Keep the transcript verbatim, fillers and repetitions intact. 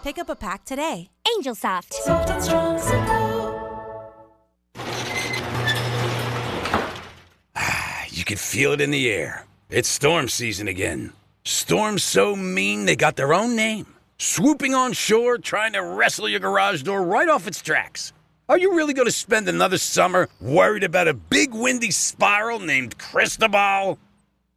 Pick up a pack today. Angel Soft. Soft and strong, simple. You can feel it in the air. It's storm season again. Storms so mean they got their own name. Swooping on shore, trying to wrestle your garage door right off its tracks. Are you really going to spend another summer worried about a big windy spiral named Cristobal?